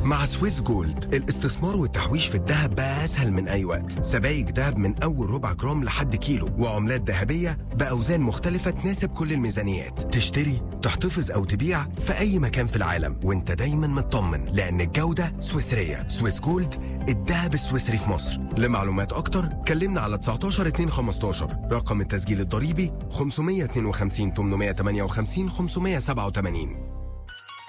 مع سويس جولد الاستثمار والتحويش في الذهب بقى أسهل من أي وقت. سبائك ذهب من أول ربع جرام لحد كيلو، وعملات ذهبية بأوزان مختلفة تناسب كل الميزانيات. تشتري، تحتفظ أو تبيع في أي مكان في العالم وانت دايما مطمن، لأن الجودة سويسرية. سويس جولد، الذهب السويسري في مصر. لمعلومات أكتر كلمنا على 19 2 15. رقم التسجيل الضريبي 552 858 587.